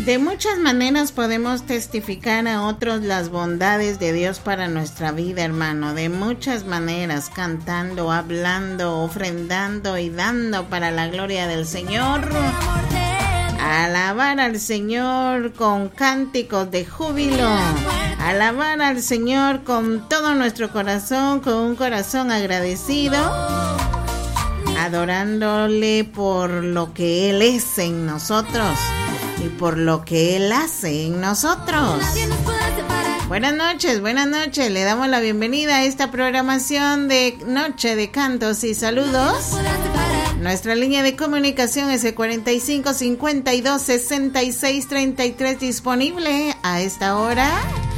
De muchas maneras podemos testificar a otros las bondades de Dios para nuestra vida, hermano. De muchas maneras, cantando, hablando, ofrendando y dando para la gloria del Señor. Alabar al Señor con cánticos de júbilo. Alabar al Señor con todo nuestro corazón, con un corazón agradecido. Adorándole por lo que Él es en nosotros y por lo que Él hace en nosotros. Buenas noches, le damos la bienvenida a esta programación de Noche de Cantos y Saludos. Nuestra línea de comunicación es el 45 52 66 33 disponible a esta hora.